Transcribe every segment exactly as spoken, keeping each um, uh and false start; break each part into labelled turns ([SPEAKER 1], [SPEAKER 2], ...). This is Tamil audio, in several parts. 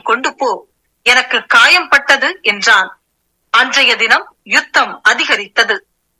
[SPEAKER 1] கொண்டு போ, எனக்கு காயம் பட்டது என்றான். அன்றைய தினம் யுத்தம் அதிகரித்தது.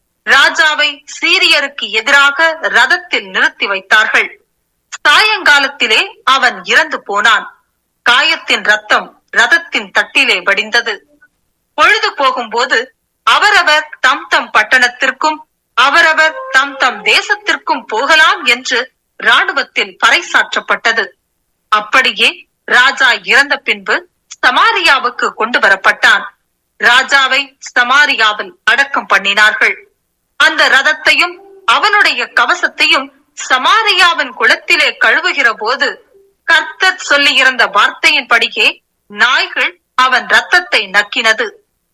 [SPEAKER 1] ராஜாவை சீரியருக்கு எதிராக ரதத்தில் நிறுத்தி வைத்தார்கள். சாயங்காலத்திலே அவன் இறந்து போனான். காயத்தின் ரத்தம் ரதத்தின் தட்டிலே வடிந்தது. பொழுது போகும்போது அவரவர் தம் தம் பட்டணத்திற்கும் அவரவர் தம் தம் தேசத்திற்கும் போகலாம் என்று இராணுவத்தில் பறைசாற்றப்பட்டது. அப்படியே ராஜா இறந்த பின்பு சமாரியாவுக்கு கொண்டு வரப்பட்டான். ராஜாவை சமாரியாவில் அடக்கம் பண்ணினார்கள். அந்த ரதத்தையும் அவனுடைய கவசத்தையும் சமாரியாவின் குளத்திலே கழுவுகிற போது கர்த்தர் சொல்லியிருந்த வார்த்தையின்படியே நாய்கள் அவன் ரத்தத்தை நக்கினது.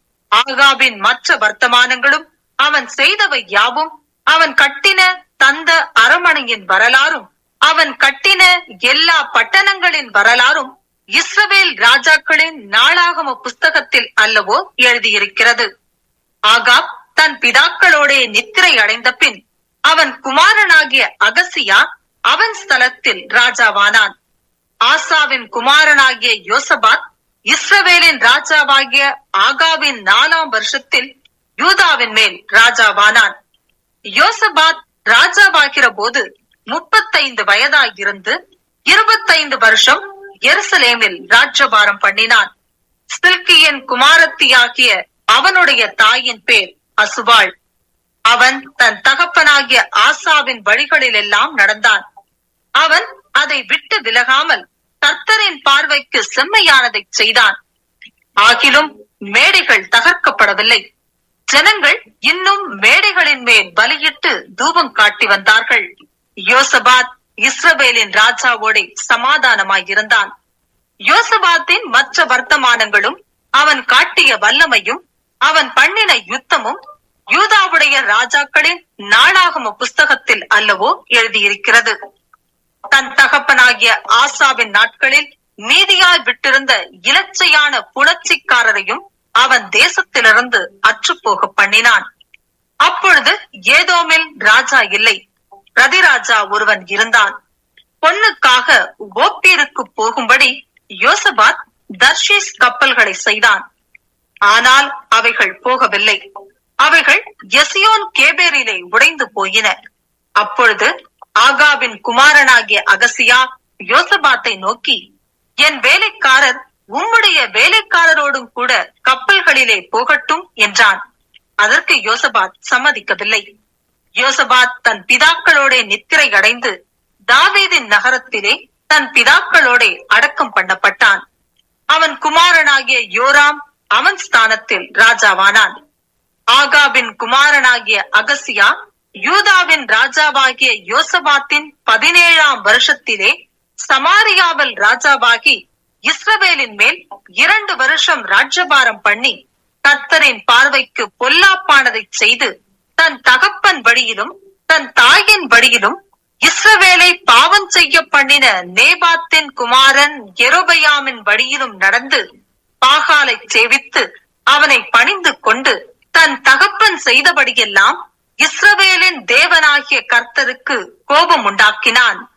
[SPEAKER 1] ஆகாபின் மற்ற வர்த்தமானங்களும் அவன் செய்தவை யாவும், அவன் கட்டின தந்த அரமனையின் வரலாறும் அவன் கட்டின எல்லா பட்டணங்களின் வரலாறும் இஸ்ரவேல் ராஜாக்களின் நாளாகம புஸ்தகத்தில் அல்லவோ எழுதியிருக்கிறது. ஆகாப் தன் பிதாக்களோடே நித்திரை அடைந்த பின் அவன் குமாரனாகிய அகசியா அவன் ஸ்தலத்தில் ராஜாவானான். ஆசாவின் குமாரனாகிய யோசபாத் இஸ்ரவேலின் ராஜாவாகிய ஆகாவின் நாலாம் வருஷத்தில் யூதாவின் மேல் ராஜாவானான். யோசபாத் ராஜாவாகிற போது முப்பத்தைந்து வயதாயிருந்து இருபத்தைந்து வருஷம் எருசலேமில் ராஜ்யபாரம் பண்ணினான். சில்கியின் குமாரத்தியாகிய அவனுடைய தாயின் பேர் அசுவாள். அவன் தன் தகப்பனாகிய ஆசாவின் வழிகளில் எல்லாம் நடந்தான். அவன் அதை விட்டு விலகாமல் கர்த்தரின் பார்வைக்கு செம்மையானதை செய்தான். ஆகிலும் மேடைகள் தகர்க்கப்படவில்லை. ஜனங்கள் இன்னும் மேடைகளின் மேல் பலியிட்டு தூபம் காட்டி வந்தார்கள். யோசபாத் இஸ்ரவேலின் ராஜாவோட சமாதானமாயிருந்தான். யோசபாத்தின் மற்ற வர்த்தமானங்களும் அவன் காட்டிய வல்லமையும் அவன் பண்ணின யுத்தமும் யூதாவுடைய ராஜாக்களின் நாளாகம புஸ்தகத்தில் அல்லவோ எழுதியிருக்கிறது. தன் தகப்பனாகிய ஆசாவின் நாட்களில் மீதியாய் விட்டிருந்த இலச்சையான புணர்ச்சிக்காரரையும் அவன் தேசத்திலிருந்து அற்றுப்போக பண்ணினான். அப்பொழுது ஏதோமில் ராஜா இல்லை, பிரதிராஜா ஒருவன் இருந்தான். பொன்னுக்காக ஓப்பீருக்கு போகும்படி யோசபாத் தர்ஷீஸ் கப்பல்களை செய்தான். ஆனால் அவைகள் போகவில்லை. அவைகள் எசியோன் கேபேரிலே உடைந்து போயின. அப்பொழுது ஆகாபின் குமாரனாகிய அகசியா யோசபாத்தை நோக்கி, என் வேலைக்காரர் உம்முடைய வேலைக்காரரோடும் கூட கப்பல்களிலே போகட்டும் என்றான். அதற்கு யோசபாத் சம்மதிக்கவில்லை. யோசபாத் தன் பிதாக்களோட நித்திரை அடைந்து தாவீதின் நகரத்திலே தன் பிதாக்களோட அடக்கம் பண்ணப்பட்டான். அவன் குமாரனாகிய யோராம் அவன் ஸ்தானத்தில் ராஜாவானான். ஆகாபின் குமாரனாகிய அகசியா யூதாவின் ராஜாவாகிய யோசபாத்தின் பதினேழாம் வருஷத்திலே சமாரியாவில் ராஜாவாகி இஸ்ரவேலின் மேல் இரண்டு வருஷம் ராஜ்யபாரம் பண்ணி கர்த்தரின் பார்வைக்கு பொல்லாப்பானதை செய்து தன் தகப்பன் வழியிலும் தன் தாயின் வழியிலும் இஸ்ரவேலை பாவம் செய்ய பண்ணின நேபாத்தின் குமாரன் யெரொபெயாமின் வழியிலும் நடந்து பாகாலை சேவித்து அவனை பணிந்து கொண்டு தன் தகப்பன் செய்தபடியெல்லாம் இஸ்ரவேலின் தேவனாகிய கர்த்தருக்கு கோபம் உண்டாக்கினான்.